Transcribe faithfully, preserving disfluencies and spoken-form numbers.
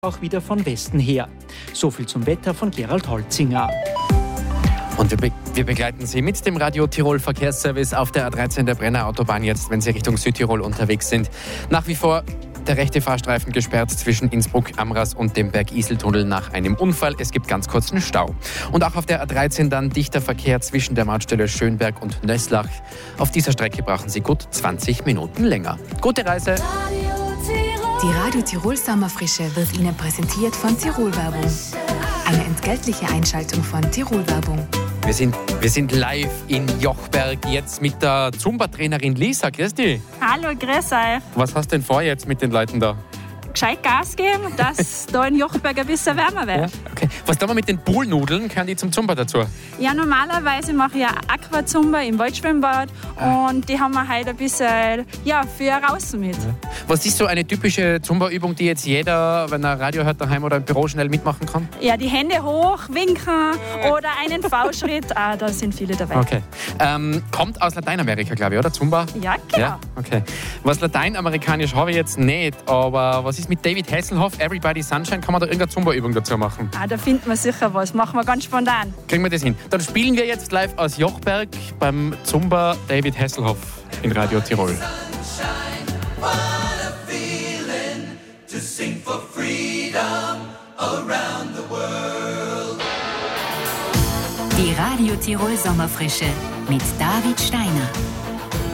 auch wieder von Westen her. So viel zum Wetter von Gerald Holzinger. Und wir, be- wir begleiten Sie mit dem Radio Tirol Verkehrsservice auf der A dreizehn der Brenner Autobahn jetzt, wenn Sie Richtung Südtirol unterwegs sind. Nach wie vor der rechte Fahrstreifen gesperrt zwischen Innsbruck, Amras und dem Berg-Isel-Tunnel nach einem Unfall. Es gibt ganz kurzen Stau. Und auch auf der A dreizehn dann dichter Verkehr zwischen der Mautstelle Schönberg und Nöslach. Auf dieser Strecke brauchen Sie gut zwanzig Minuten länger. Gute Reise! Die Radio Tirol Sommerfrische wird Ihnen präsentiert von Tirol Werbung. Eine entgeltliche Einschaltung von Tirol Werbung. Wir sind, wir sind live in Jochberg jetzt mit der Zumba-Trainerin Lisa. Grüß dich. Hallo, grüß euch. Was hast du denn vor jetzt mit den Leuten da? Gescheit Gas geben, dass da in Jochberg ein bisschen wärmer wird. Ja, okay. Was tun wir mit den Poolnudeln? Können die zum Zumba dazu? Ja, normalerweise mache ich ja Aquazumba im Waldschwimmbad Ah. und die haben wir heute ein bisschen ja, für raus mit. Ja. Was ist so eine typische Zumba-Übung, die jetzt jeder, wenn er Radio hört, daheim oder im Büro schnell mitmachen kann? Ja, die Hände hoch, winken oder einen V-Schritt. Ah, da sind viele dabei. Okay. Ähm, kommt aus Lateinamerika, glaube ich, oder? Zumba? Ja, genau. Ja, okay. Was lateinamerikanisch habe ich jetzt nicht, aber was ist mit David Hasselhoff, Everybody Sunshine? Kann man da irgendeine Zumba-Übung dazu machen? Ah, da finden wir sicher was. Machen wir ganz spontan. Kriegen wir das hin? Dann spielen wir jetzt live aus Jochberg beim Zumba David Hasselhoff in Radio Tirol. Die Radio Tirol Sommerfrische mit David Steiner.